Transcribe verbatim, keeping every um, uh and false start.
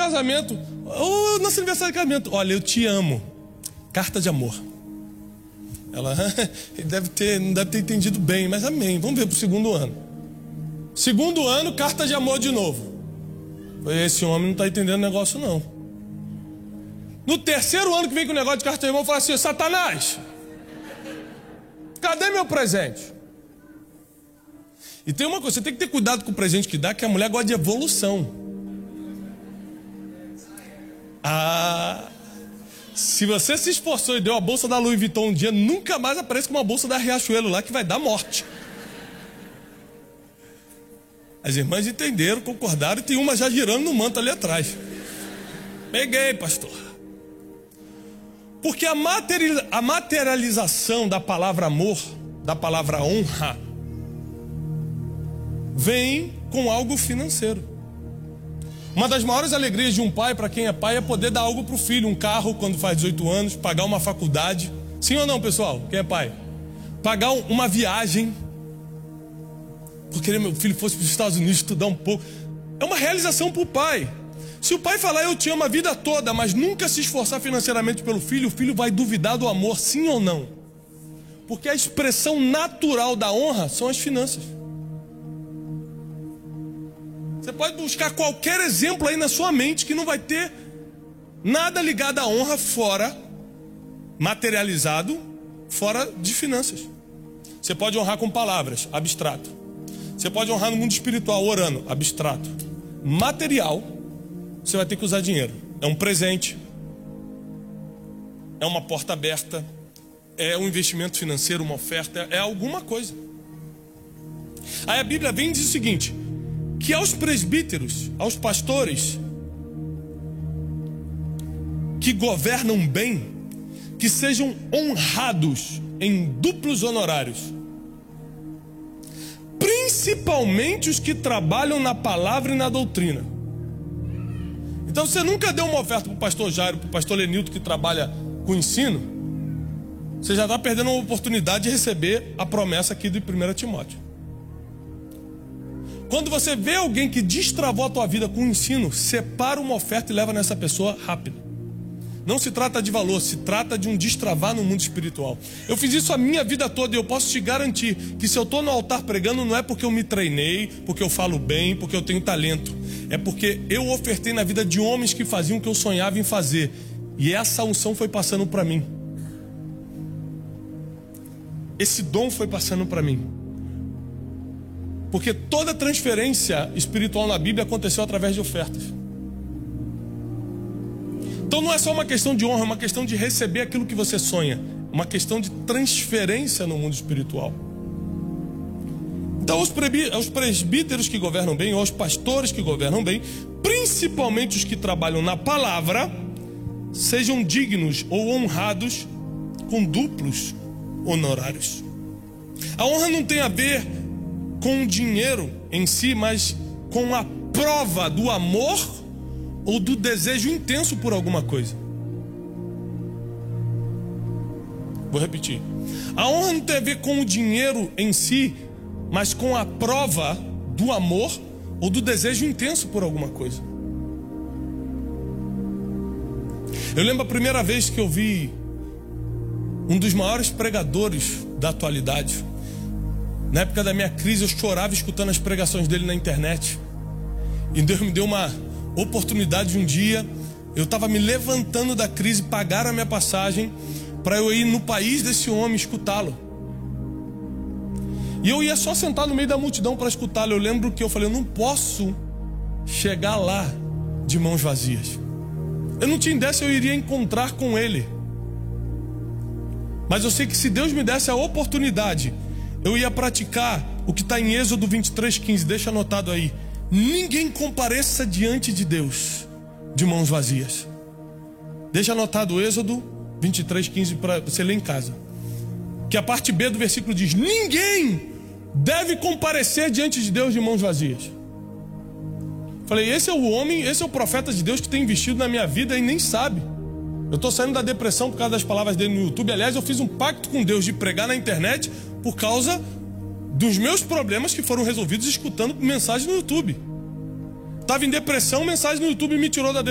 casamento, ou nosso aniversário de casamento, olha, eu te amo. Carta de amor. Ela deve ter, não deve ter entendido bem, mas amém. Vamos ver pro segundo ano. Segundo ano, carta de amor de novo. Esse homem não está entendendo o negócio, não. No terceiro ano que vem com o negócio de carta de amor, fala assim: Satanás, cadê meu presente? E tem uma coisa, você tem que ter cuidado com o presente que dá, que a mulher gosta de evolução. Ah, se você se esforçou e deu a bolsa da Louis Vuitton um dia, nunca mais apareça com uma bolsa da Riachuelo lá, que vai dar morte. As irmãs entenderam, concordaram, e tem uma já girando no manto ali atrás. Peguei, pastor. Porque a, materi- a materialização da palavra amor, da palavra honra, vem com algo financeiro. Uma das maiores alegrias de um pai, para quem é pai, é poder dar algo para o filho. Um carro quando faz dezoito anos, pagar uma faculdade. Sim ou não, pessoal? Quem é pai? Pagar um, uma viagem. Porque querer meu filho fosse para os Estados Unidos estudar um pouco. É uma realização para o pai. Se o pai falar eu te amo a vida toda, mas nunca se esforçar financeiramente pelo filho, o filho vai duvidar do amor, sim ou não? Porque a expressão natural da honra são as finanças. Você pode buscar qualquer exemplo aí na sua mente que não vai ter nada ligado à honra fora, materializado, fora de finanças. Você pode honrar com palavras, abstrato. Você pode honrar no mundo espiritual, orando, abstrato. Material, você vai ter que usar dinheiro. É um presente, é uma porta aberta, é um investimento financeiro, uma oferta, é alguma coisa. Aí a Bíblia vem e diz o seguinte: que aos presbíteros, aos pastores que governam bem, que sejam honrados em duplos honorários, principalmente os que trabalham na palavra e na doutrina. Então você nunca deu uma oferta para o pastor Jairo, para o pastor Lenilton, que trabalha com ensino, você já está perdendo a oportunidade de receber a promessa aqui de primeiro Timóteo. Quando você vê alguém que destravou a tua vida com o ensino, separa uma oferta e leva nessa pessoa rápido. Não se trata de valor, se trata de um destravar no mundo espiritual. Eu fiz isso a minha vida toda e eu posso te garantir que se eu estou no altar pregando, não é porque eu me treinei, porque eu falo bem, porque eu tenho talento. É porque eu ofertei na vida de homens que faziam o que eu sonhava em fazer. E essa unção foi passando para mim. Esse dom foi passando para mim. Porque toda transferência espiritual na Bíblia aconteceu através de ofertas. Então não é só uma questão de honra, é uma questão de receber aquilo que você sonha. Uma questão de transferência no mundo espiritual. Então aos presbíteros que governam bem, ou aos pastores que governam bem, principalmente os que trabalham na palavra, sejam dignos ou honrados com duplos honorários. A honra não tem a ver com o dinheiro em si, mas com a prova do amor ou do desejo intenso por alguma coisa. Vou repetir. A honra não tem a ver com o dinheiro em si, mas com a prova do amor ou do desejo intenso por alguma coisa. Eu lembro a primeira vez que eu vi um dos maiores pregadores da atualidade. Na época da minha crise, eu chorava escutando as pregações dele na internet. E Deus me deu uma oportunidade um dia. Eu estava me levantando da crise, pagaram a minha passagem para eu ir no país desse homem escutá-lo. E eu ia só sentar no meio da multidão para escutá-lo. Eu lembro que eu falei: eu não posso chegar lá de mãos vazias. Eu não tinha ideia se eu iria encontrar com ele. Mas eu sei que se Deus me desse a oportunidade, eu ia praticar o que está em Êxodo vinte e três, quinze, deixa anotado aí. Ninguém compareça diante de Deus de mãos vazias. Deixa anotado Êxodo vinte e três, quinze para você ler em casa. Que a parte B do versículo diz: ninguém deve comparecer diante de Deus de mãos vazias. Falei, esse é o homem, esse é o profeta de Deus que tem investido na minha vida e nem sabe. Eu estou saindo da depressão por causa das palavras dele no YouTube. Aliás, eu fiz um pacto com Deus de pregar na internet por causa dos meus problemas que foram resolvidos escutando mensagem no YouTube. Estava em depressão, mensagem no YouTube me tirou da depressão.